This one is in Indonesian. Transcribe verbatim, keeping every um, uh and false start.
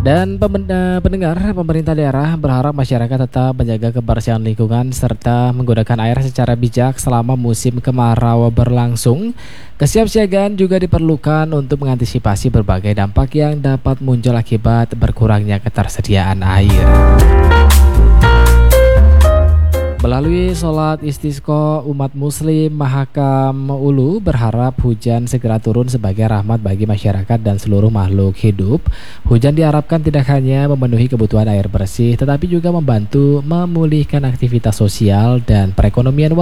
Dan pemen- eh, pendengar, pemerintah daerah berharap masyarakat tetap menjaga kebersihan lingkungan serta menggunakan air secara bijak selama musim kemarau berlangsung. Kesiapsiagaan juga diperlukan untuk mengantisipasi berbagai dampak yang dapat muncul akibat berkurangnya ketersediaan air. Melalui sholat istisqa, umat muslim Mahakam Ulu berharap hujan segera turun sebagai rahmat bagi masyarakat dan seluruh makhluk hidup. Hujan diharapkan tidak hanya memenuhi kebutuhan air bersih, tetapi juga membantu memulihkan aktivitas sosial dan perekonomian warga.